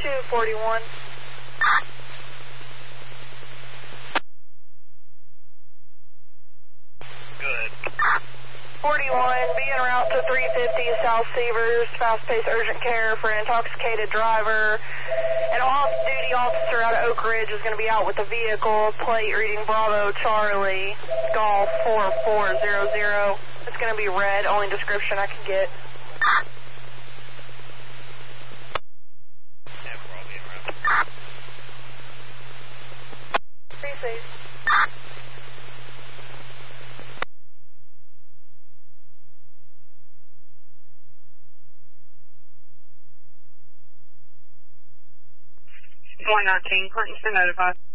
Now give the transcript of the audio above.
241. Good. 41, be en route to 350 South Severs, fast-paced urgent care for an intoxicated driver. An off-duty officer out of Oak Ridge is going to be out with the vehicle, plate reading Bravo Charlie, Golf 4400. It's going to be red, only description I can get. Yeah, we're all being around. Be safe. Clinton, notified.